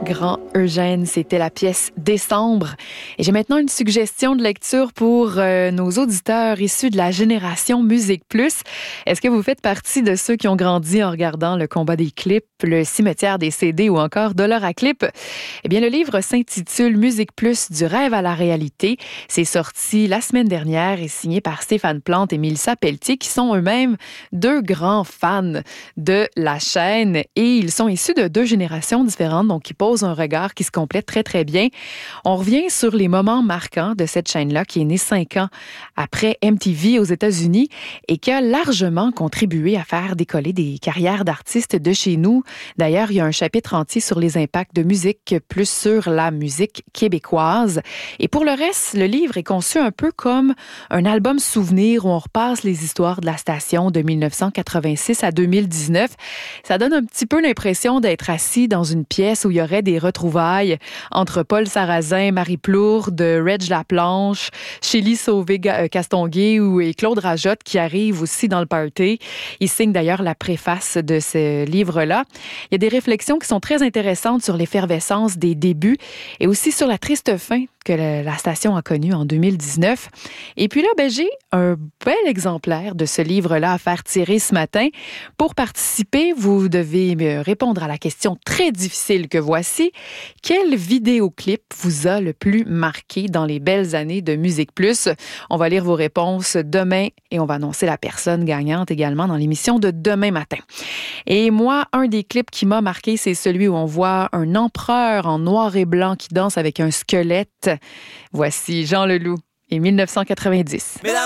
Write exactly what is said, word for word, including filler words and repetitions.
Grand Eugène, c'était la pièce Décembre. Et j'ai maintenant une suggestion de lecture pour euh, nos auditeurs issus de la génération Musique Plus. Est-ce que vous faites partie de ceux qui ont grandi en regardant Le combat des clips, Le cimetière des C D ou encore Dollar à clip? Eh bien, le livre s'intitule Musique Plus, du rêve à la réalité. C'est sorti la semaine dernière et signé par Stéphane Plante et Mélissa Pelletier, qui sont eux-mêmes deux grands fans de la chaîne. Et ils sont issus de deux générations différentes, donc ils posent un regard qui se complète très, très bien. On revient sur les moments marquants de cette chaîne-là, qui est née cinq ans après M T V aux États-Unis et qui a largement contribué à faire décoller des carrières d'artistes de chez nous. D'ailleurs, il y a un chapitre entier sur les impacts de musique, plus sur la musique québécoise. Et pour le reste, le livre est conçu un peu comme un album souvenir où on repasse les histoires de la station de dix-neuf cent quatre-vingt-six à deux mille dix-neuf. Ça donne un petit peu l'impression d'être assis dans une pièce où il y aurait des retrouvailles entre Paul Sarrazin, Marie Plourde, Reg Laplanche, Chélie Sauvé-Castonguay et Claude Rajotte qui arrivent aussi dans le party. Ils signent d'ailleurs la préface de ce livre-là. Il y a des réflexions qui sont très intéressantes sur l'effervescence des débuts et aussi sur la triste fin que la station a connue en deux mille dix-neuf. Et puis là, ben, j'ai un bel exemplaire de ce livre-là à faire tirer ce matin. Pour participer, vous devez me répondre à la question très difficile que voici. Quel vidéoclip vous a le plus marqué dans les belles années de Musique Plus? On va lire vos réponses demain et on va annoncer la personne gagnante également dans l'émission de demain matin. Et moi, un des clips qui m'a marqué, c'est celui où on voit un empereur en noir et blanc qui danse avec un squelette. Voici Jean Leloup et dix-neuf cent quatre-vingt-dix.